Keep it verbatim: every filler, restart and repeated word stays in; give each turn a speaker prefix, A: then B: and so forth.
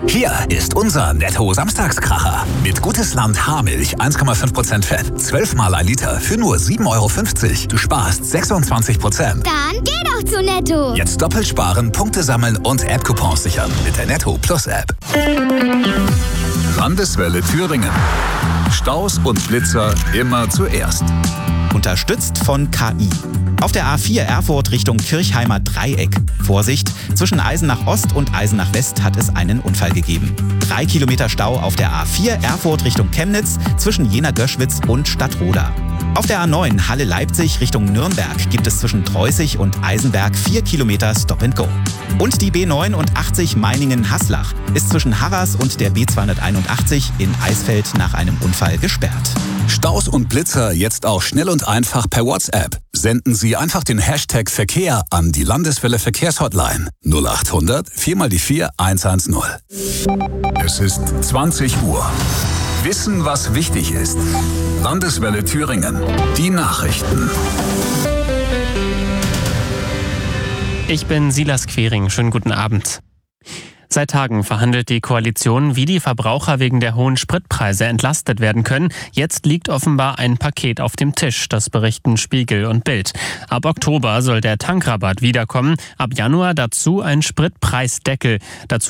A: Hier ist unser Netto-Samstagskracher. Mit Gutes Land Haarmilch eins Komma fünf Prozent Fett. zwölf Mal ein Liter für nur sieben Euro fünfzig. Du sparst sechsundzwanzig Prozent.
B: Dann geh doch zu Netto.
A: Jetzt doppelt sparen, Punkte sammeln und App-Coupons sichern mit der Netto Plus App. Landeswelle Thüringen. Staus und Blitzer immer zuerst.
C: Unterstützt von K I. Auf der A vier Erfurt Richtung Kirchheimer Dreieck. Vorsicht, zwischen Eisenach Ost und Eisenach West hat es einen Unfall gegeben. Drei Kilometer Stau auf der A vier Erfurt Richtung Chemnitz zwischen Jena-Göschwitz und Stadtroda. Auf der A neun Halle-Leipzig Richtung Nürnberg gibt es zwischen Treußig und Eisenberg vier Kilometer Stop and Go. Und die B neunundachtzig Meiningen-Haslach ist zwischen Harras und der B zweihunderteinundachtzig in Eisfeld nach einem Unfall gesperrt.
A: Staus und Blitzer jetzt auch schnell und einfach per WhatsApp. Senden Sie einfach den Hashtag Verkehr an die Landeswelle Verkehrshotline null achthundert vier mal die vier eins eins null. Es ist zwanzig Uhr. Wissen, was wichtig ist. Landeswelle Thüringen. Die Nachrichten.
D: Ich bin Silas Quering. Schönen guten Abend. Seit Tagen verhandelt die Koalition, wie die Verbraucher wegen der hohen Spritpreise entlastet werden können. Jetzt liegt offenbar ein Paket auf dem Tisch, das berichten Spiegel und Bild. Ab Oktober soll der Tankrabatt wiederkommen, ab Januar dazu ein Spritpreisdeckel. Dazu